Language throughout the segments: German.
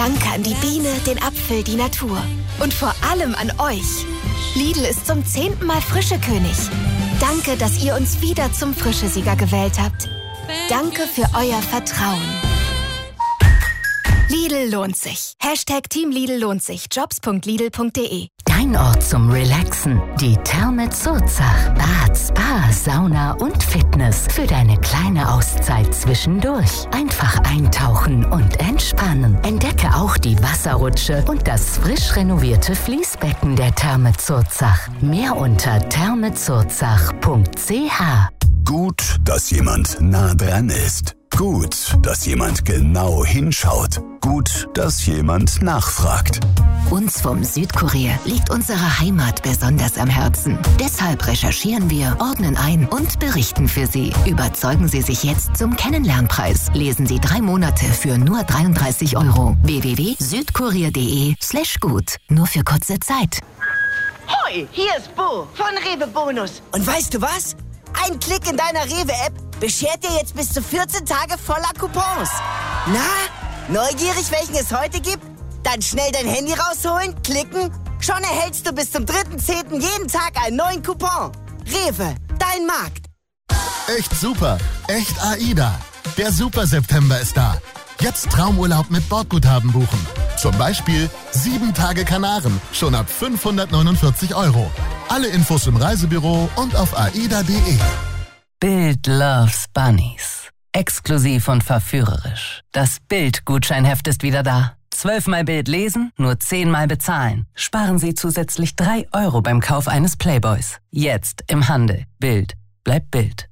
Danke an die Biene, den Apfel, die Natur. Und vor allem an euch. Lidl ist zum 10. Mal Frischekönig. Danke, dass ihr uns wieder zum Frischesieger gewählt habt. Danke für euer Vertrauen. Lidl lohnt sich. Team Lidl lohnt sich. Jobs.lidl.de. Dein Ort zum Relaxen. Die Therme Zurzach. Bad, Spa, Sauna und Fitness. Für deine kleine Auszeit zwischendurch. Einfach eintauchen und entspannen. Entdecke auch die Wasserrutsche und das frisch renovierte Fließbecken der Therme Zurzach. Mehr unter thermezurzach.ch. Gut, dass jemand nah dran ist. Gut, dass jemand genau hinschaut. Gut, dass jemand nachfragt. Uns vom Südkurier liegt unsere Heimat besonders am Herzen. Deshalb recherchieren wir, ordnen ein und berichten für Sie. Überzeugen Sie sich jetzt zum Kennenlernpreis. Lesen Sie 3 Monate für nur 33 €. www.südkurier.de/gut. Nur für kurze Zeit. Hoi, hier ist Bo von Rewe Bonus. Und weißt du was? Ein Klick in deiner Rewe-App beschert dir jetzt bis zu 14 Tage voller Coupons. Na, neugierig, welchen es heute gibt? Dann schnell dein Handy rausholen, klicken. Schon erhältst du bis zum 3.10. jeden Tag einen neuen Coupon. Rewe, dein Markt. Echt super, echt AIDA. Der Super September ist da. Jetzt Traumurlaub mit Bordguthaben buchen. Zum Beispiel 7 Tage Kanaren, schon ab 549 €. Alle Infos im Reisebüro und auf aida.de. Bild loves Bunnies. Exklusiv und verführerisch. Das Bild-Gutscheinheft ist wieder da. 12-mal Bild lesen, nur 10-mal bezahlen. Sparen Sie zusätzlich 3 € beim Kauf eines Playboys. Jetzt im Handel. Bild bleibt Bild.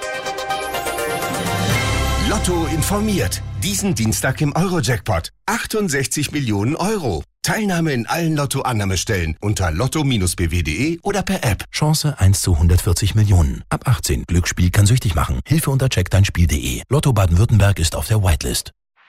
Lotto informiert. Diesen Dienstag im Euro-Jackpot. 68 Millionen €. Teilnahme in allen Lotto-Annahmestellen unter lotto-bw.de oder per App. Chance 1 zu 140 Millionen. Ab 18. Glücksspiel kann süchtig machen. Hilfe unter checkdeinspiel.de. Lotto Baden-Württemberg ist auf der Whitelist.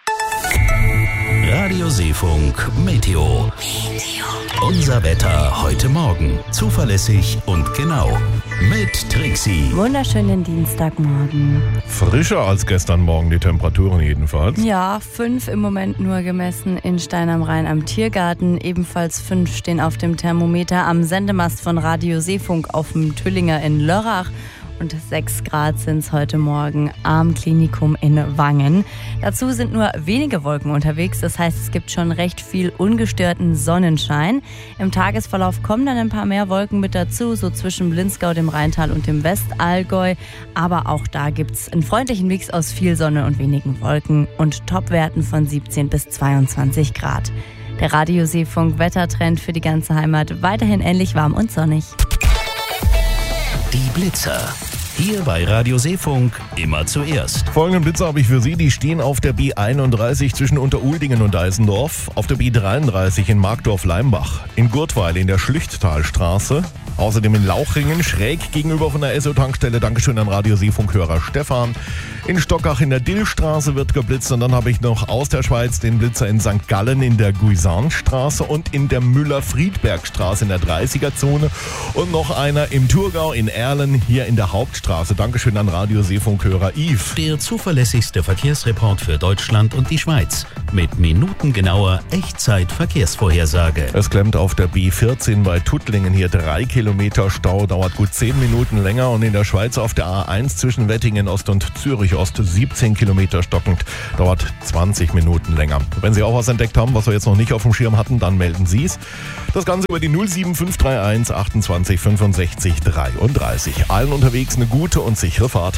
Radio Seefunk Meteo. Unser Wetter heute Morgen. Zuverlässig und genau. Mit Trixie. Wunderschönen Dienstagmorgen. Frischer als gestern Morgen, die Temperaturen jedenfalls. Ja, 5 im Moment nur gemessen in Stein am Rhein am Tiergarten. Ebenfalls 5 stehen auf dem Thermometer am Sendemast von Radio Seefunk auf dem Tüllinger in Lörrach. Und 6 Grad sind es heute Morgen am Klinikum in Wangen. Dazu sind nur wenige Wolken unterwegs, das heißt, es gibt schon recht viel ungestörten Sonnenschein. Im Tagesverlauf kommen dann ein paar mehr Wolken mit dazu, so zwischen Blinzgau, dem Rheintal und dem Westallgäu. Aber auch da gibt es einen freundlichen Mix aus viel Sonne und wenigen Wolken und Topwerten von 17 bis 22 Grad. Der Radio Seefunk Wettertrend für die ganze Heimat weiterhin ähnlich warm und sonnig. Die Blitzer. Hier bei Radio Seefunk immer zuerst. Folgenden Blitzer habe ich für Sie. Die stehen auf der B31 zwischen Unteruldingen und Eisendorf, auf der B33 in Markdorf-Leimbach, in Gurtweil in der Schlüchttalstraße, außerdem in Lauchringen, schräg gegenüber von der Esso-Tankstelle. Dankeschön an Radio Seefunk-Hörer Stefan. In Stockach in der Dillstraße wird geblitzt und dann habe ich noch aus der Schweiz den Blitzer in St. Gallen in der Guisanstraße und in der Müller-Friedberg-Straße in der 30er-Zone und noch einer im Thurgau in Erlen hier in der Hauptstraße. Dankeschön an Radio Seefunk-Hörer Yves. Der zuverlässigste Verkehrsreport für Deutschland und die Schweiz mit minutengenauer Echtzeit-Verkehrsvorhersage. Es klemmt auf der B14 bei Tuttlingen hier 3 Kilometer Stau, dauert gut 10 Minuten länger und in der Schweiz auf der A1 zwischen Wettingen Ost und Zürich Ost 17 Kilometer stockend, dauert 20 Minuten länger. Wenn Sie auch was entdeckt haben, was wir jetzt noch nicht auf dem Schirm hatten, dann melden Sie es. Das Ganze über die 07531 28 65 33. Allen unterwegs eine gute und sichere Fahrt.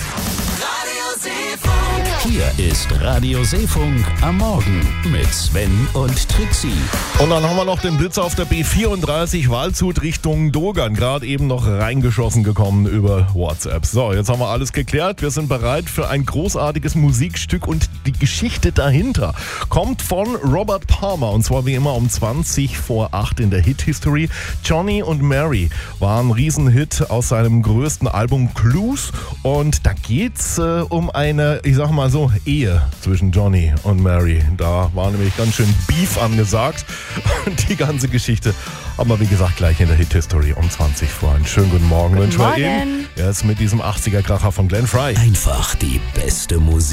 Hier ist Radio Seefunk am Morgen mit Sven und Trixie. Und dann haben wir noch den Blitzer auf der B34 Waldshut Richtung Dogern. Gerade eben noch reingeschossen gekommen über WhatsApp. So, jetzt haben wir alles geklärt. Wir sind bereit für ein großartiges Musikstück und die Geschichte dahinter kommt von Robert Palmer. Und zwar wie immer um 20 vor 8 in der Hit-History. Johnny und Mary war ein Riesenhit aus seinem größten Album Clues. Und da geht's um eine, ich sag mal so, Ehe zwischen Johnny und Mary. Da war nämlich ganz schön Beef angesagt. Und die ganze Geschichte haben wir, wie gesagt, gleich in der Hit-History um 20 vor. Einen schönen guten Morgen. Guten Morgen. Jetzt mit diesem 80er-Kracher von Glenn Frey. Einfach die beste Musik.